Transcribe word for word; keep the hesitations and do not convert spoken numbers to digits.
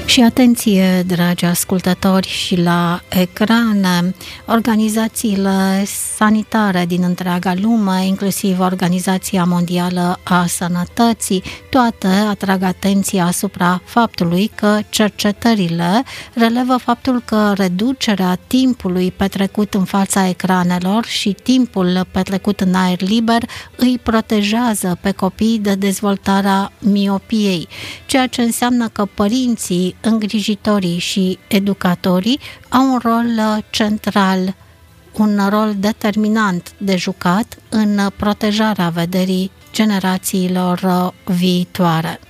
Și atenție, dragi ascultători, și la ecrane, organizațiile sanitare din întreaga lume, inclusiv Organizația Mondială a Sănătății, toate atrag atenția asupra faptului că cercetările relevă faptul că reducerea timpului petrecut în fața ecranelor și timpul petrecut în aer liber îi protejează pe copii de dezvoltarea miopiei, ceea ce înseamnă că părinții, îngrijitorii și educatorii au un rol central, un rol determinant de jucat în protejarea vederii generațiilor viitoare.